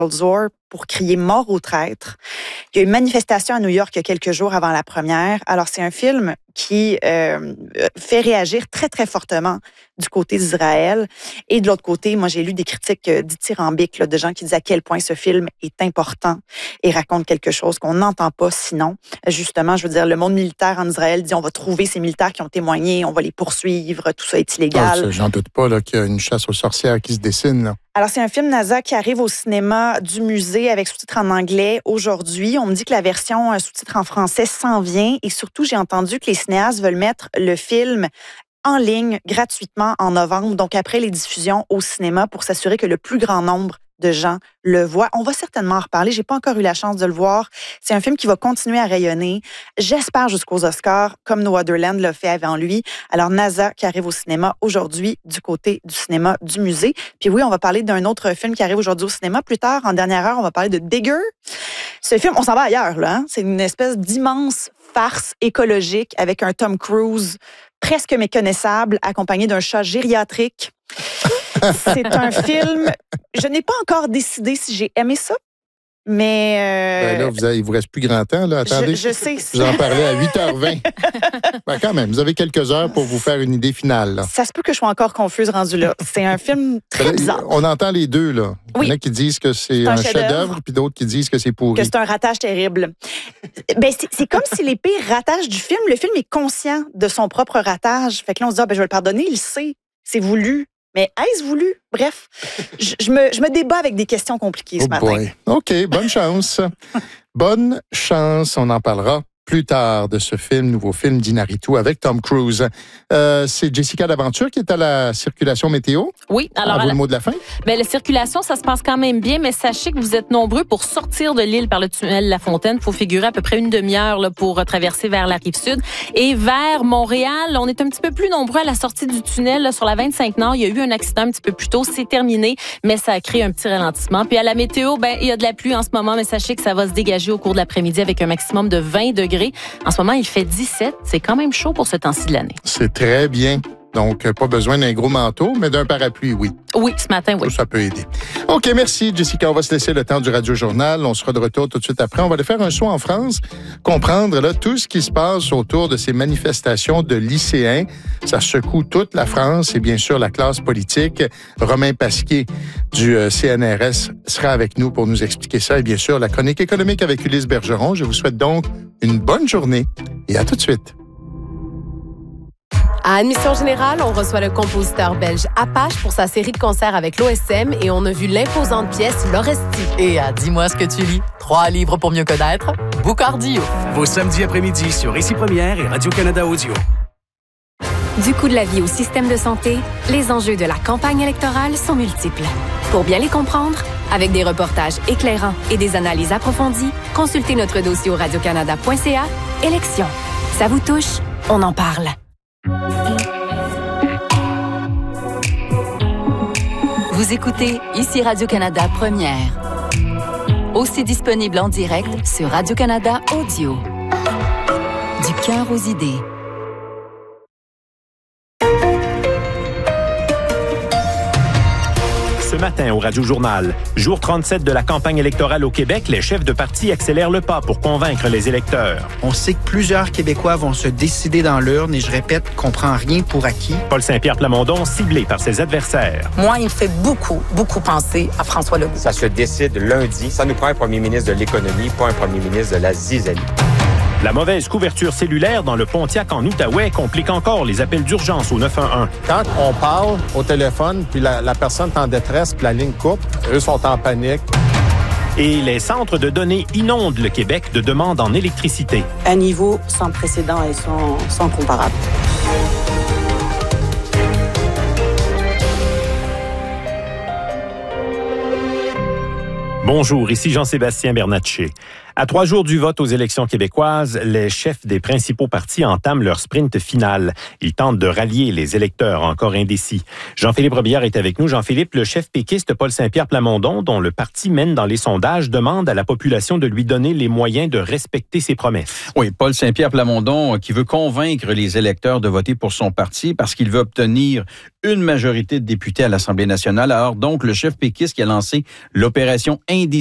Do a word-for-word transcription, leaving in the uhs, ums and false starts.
War pour crier mort aux traîtres. Il y a eu une manifestation à New York il y a quelques jours avant la première. Alors, c'est un film qui euh, fait réagir très, très fortement du côté d'Israël. Et de l'autre côté, moi, j'ai lu des critiques dithyrambiques là, de gens qui disent à quel point ce film est important et raconte quelque chose qu'on n'entend pas sinon. Justement, je veux dire, le monde militaire en Israël dit on va trouver ces militaires qui ont témoigné, on va les poursuivre, tout ça est illégal. Ah, j'en doute pas là, qu'il y a une chasse aux sorcières qui se dessine, là. Alors, c'est un film NASA qui arrive au cinéma du musée avec sous-titres en anglais aujourd'hui. On me dit que la version sous-titres en français s'en vient et surtout, j'ai entendu que les cinéastes veulent mettre le film en ligne gratuitement en novembre, donc après les diffusions au cinéma pour s'assurer que le plus grand nombre de gens le voient. On va certainement en reparler. J'ai pas encore eu la chance de le voir. C'est un film qui va continuer à rayonner. J'espère jusqu'aux Oscars, comme No Other Land l'a fait avant lui. Alors, NASA qui arrive au cinéma aujourd'hui du côté du cinéma du musée. Puis oui, on va parler d'un autre film qui arrive aujourd'hui au cinéma. Plus tard, en dernière heure, on va parler de Digger. Ce film, on s'en va ailleurs, là. Hein? C'est une espèce d'immense farce écologique avec un Tom Cruise presque méconnaissable, accompagné d'un chat gériatrique. C'est un film... Je n'ai pas encore décidé si j'ai aimé ça, mais... Euh, ben là, vous avez, il vous reste plus grand temps, là. Attendez. Je, je sais. Vous en parlez à huit heures vingt. Ben quand même, vous avez quelques heures pour vous faire une idée finale, là. Ça se peut que je sois encore confuse rendu là. C'est un film très bizarre. On entend les deux, là. Oui. Il y en a qui disent que c'est, c'est un, un chef-d'œuvre, puis d'autres qui disent que c'est pourri. Que c'est un ratage terrible. Ben, c'est, c'est comme si les pires ratages du film, le film est conscient de son propre ratage. Fait que là, on se dit, ah, ben, je vais le pardonner, il sait. C'est voulu. Mais est-ce voulu? Bref, je, je, me, je me débat avec des questions compliquées ce oh matin. Boy. OK, bonne chance. Bonne chance, on en parlera plus tard de ce film, nouveau film d'Inarritu avec Tom Cruise. Euh, c'est Jessica Laventure qui est à la circulation météo. Oui. Alors, à vous la... le mot de la fin. Bien, la circulation, ça se passe quand même bien, mais sachez que vous êtes nombreux pour sortir de l'île par le tunnel La Fontaine. Il faut figurer à peu près une demi-heure là, pour traverser vers la Rive-Sud. Et vers Montréal, on est un petit peu plus nombreux à la sortie du tunnel là, sur la vingt-cinq Nord. Il y a eu un accident un petit peu plus tôt. C'est terminé, mais ça a créé un petit ralentissement. Puis à la météo, ben il y a de la pluie en ce moment, mais sachez que ça va se dégager au cours de l'après-midi avec un maximum de vingt degrés. En ce moment, il fait dix-sept. C'est quand même chaud pour ce temps-ci de l'année. C'est très bien. Donc, pas besoin d'un gros manteau, mais d'un parapluie, oui. Oui, ce matin, oui. Tout ça peut aider. OK, merci, Jessica. On va se laisser le temps du Radio-Journal. On sera de retour tout de suite après. On va aller faire un saut en France, comprendre là, tout ce qui se passe autour de ces manifestations de lycéens. Ça secoue toute la France et bien sûr la classe politique. Romain Pasquier du euh, C N R S sera avec nous pour nous expliquer ça. Et bien sûr, la chronique économique avec Ulysse Bergeron. Je vous souhaite donc une bonne journée et à tout de suite. À Admission Générale, on reçoit le compositeur belge Apache pour sa série de concerts avec l'O S M et on a vu l'imposante pièce L'Oresti. Et à Dis-moi ce que tu lis, trois livres pour mieux connaître, Boucardio. Vos samedis après-midi sur Ici Première et Radio-Canada Audio. Du coût de la vie au système de santé, les enjeux de la campagne électorale sont multiples. Pour bien les comprendre, avec des reportages éclairants et des analyses approfondies, consultez notre dossier au radiocanada point c a. Élections. Ça vous touche? On en parle. Vous écoutez Ici Radio-Canada Première. Aussi disponible en direct sur Radio-Canada Audio. Du cœur aux idées. Ce matin au Radio-Journal, jour trente-sept de la campagne électorale au Québec, les chefs de parti accélèrent le pas pour convaincre les électeurs. On sait que plusieurs Québécois vont se décider dans l'urne et je répète qu'on prend rien pour acquis. Paul Saint-Pierre Plamondon, ciblé par ses adversaires. Moi, il me fait beaucoup, beaucoup penser à François Legault. Ça se décide lundi. Ça nous prend un premier ministre de l'économie, pas un premier ministre de la zizanie. La mauvaise couverture cellulaire dans le Pontiac en Outaouais complique encore les appels d'urgence au neuf un un. Quand on parle au téléphone, puis la, la personne est en détresse, puis la ligne coupe, eux sont en panique. Et les centres de données inondent le Québec de demandes en électricité. Un niveau sans précédent et sans, sans comparable. Bonjour, ici Jean-Sébastien Bernatchez. À trois jours du vote aux élections québécoises, les chefs des principaux partis entament leur sprint final. Ils tentent de rallier les électeurs encore indécis. Jean-Philippe Robillard est avec nous. Jean-Philippe, le chef péquiste Paul Saint-Pierre Plamondon, dont le parti mène dans les sondages, demande à la population de lui donner les moyens de respecter ses promesses. Oui, Paul Saint-Pierre Plamondon qui veut convaincre les électeurs de voter pour son parti parce qu'il veut obtenir une majorité de députés à l'Assemblée nationale. Alors donc, le chef péquiste qui a lancé l'opération Indécis